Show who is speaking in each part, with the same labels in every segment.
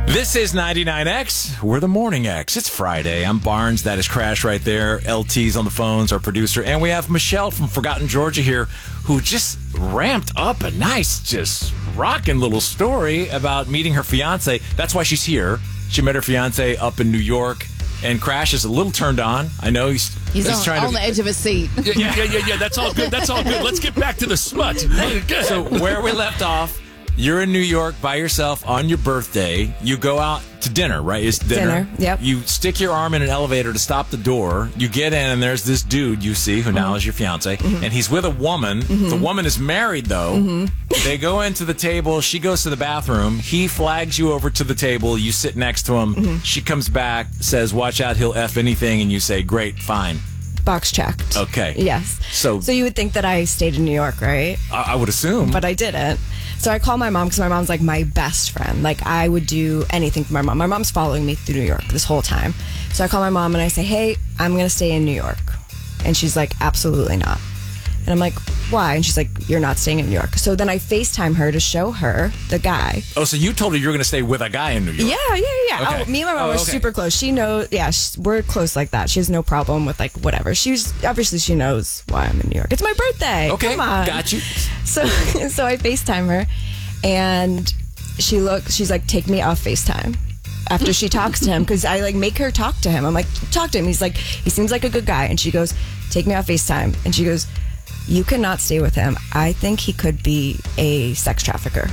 Speaker 1: This is 99X. We're the Morning X. It's Friday. I'm Barnes. That is Crash right there. LT's on the phones, our producer. And we have Michelle from Forgotten Georgia here, who just ramped up a nice, just rocking little story about meeting her fiance. That's why she's here. She met her fiance up in New York. And Crash is a little turned on. I know he's trying
Speaker 2: on the edge of his seat.
Speaker 3: Yeah. That's all good. That's all good. Let's get back to the smut.
Speaker 1: So where we left off, you're in New York by yourself on your birthday. You go out to dinner, right? It's dinner.
Speaker 2: Yep.
Speaker 1: You stick your arm in an elevator to stop the door. You get in, and there's this dude you see who now is your fiance, and he's with a woman. The woman is married, though. They go into the table. She goes to the bathroom. He flags you over to the table. You sit next to him. She comes back, says, "Watch out, he'll F anything," and you say, "Great, fine."
Speaker 2: Box checked.
Speaker 1: Okay.
Speaker 2: Yes.
Speaker 1: So
Speaker 2: you would think that I stayed in New York, right?
Speaker 1: I would assume.
Speaker 2: But I didn't. So I call my mom because my mom's like my best friend. Like I would do anything for my mom. My mom's following me through New York this whole time. So I call my mom and I say, "Hey, I'm going to stay in New York." And she's like, "Absolutely not." And I'm like, "Why?" And she's like, "You're not staying in New York." So then I FaceTime her to show her the guy.
Speaker 1: Oh, so you told her you were going to stay with a guy in New York?
Speaker 2: Yeah.
Speaker 1: Okay.
Speaker 2: Oh, me and my mom are super close. She knows. Yeah, we're close like that. She has no problem with like whatever. Obviously she knows why I'm in New York. It's my birthday.
Speaker 1: Okay,
Speaker 2: Come on.
Speaker 1: got you.
Speaker 2: So I FaceTime her, and she's like, "Take me off FaceTime." After she talks to him, because I like make her talk to him. I'm like, "Talk to him." He's like, he seems like a good guy. And she goes, "Take me off FaceTime." And she goes, "You cannot stay with him. I think he could be a sex trafficker."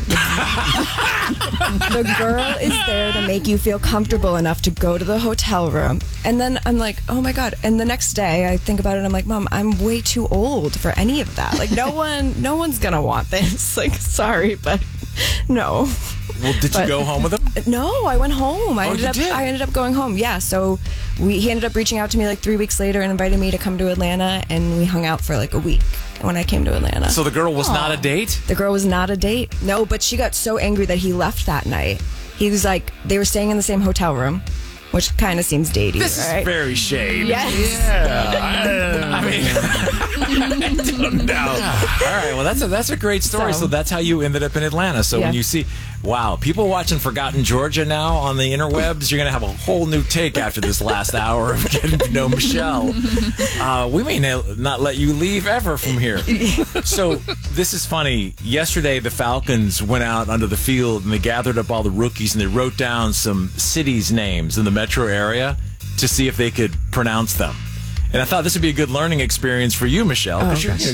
Speaker 2: The girl is there to make you feel comfortable enough to go to the hotel room. And then I'm like, oh my God. And the next day I think about it. I'm like, "Mom, I'm way too old for any of that. Like no one's going to want this. Like, sorry, but no."
Speaker 1: Well, did you go home with him?
Speaker 2: No, I went home. I
Speaker 1: you did?
Speaker 2: ended up going home. Yeah, so he ended up reaching out to me like 3 weeks later and invited me to come to Atlanta, and we hung out for like a week when I came to Atlanta.
Speaker 1: So the girl was not a date?
Speaker 2: The girl was not a date. No, but she got so angry that he left that night. He was like, they were staying in the same hotel room, which kind of seems datey,
Speaker 1: This
Speaker 2: right?
Speaker 1: is very shady.
Speaker 2: Yes.
Speaker 1: Yeah. I mean, I don't know. All right, well, that's a great story. So that's how you ended up in Atlanta. So when you see, wow, people watching Forgotten Georgia now on the interwebs, you're going to have a whole new take after this last hour of getting to know Michelle. We may not let you leave ever from here. So this is funny. Yesterday, the Falcons went out onto the field and they gathered up all the rookies and they wrote down some cities' names in the metro area to see if they could pronounce them. And I thought this would be a good learning experience for you, Michelle, because